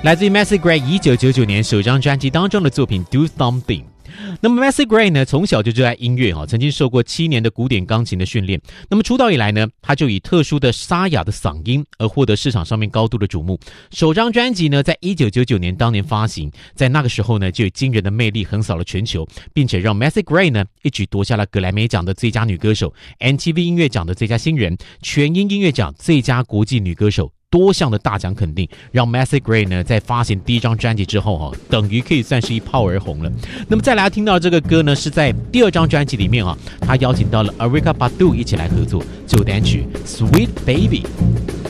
来自于 Macy Gray 1999年首张专辑当中的作品 Do Something。那么 Macy Gray 呢，从小就热爱音乐，曾经受过7年的古典钢琴的训练。那么出道以来呢，他就以特殊的沙哑的嗓音而获得市场上面高度的瞩目。首张专辑呢，在1999年当年发行，在那个时候呢，就有惊人的魅力横扫了全球，并且让 Macy Gray 呢一举夺下了格莱美奖的最佳女歌手、MTV 音乐奖的最佳新人、全英音乐奖最佳国际女歌手。多项的大奖肯定，让 Macy Gray 呢在发行第一张专辑之后等于可以算是一炮而红了。那么再来听到这个歌呢，是在第2张专辑里面他邀请到了 Erykah Badu 一起来合作，这首单曲 Sweet Baby。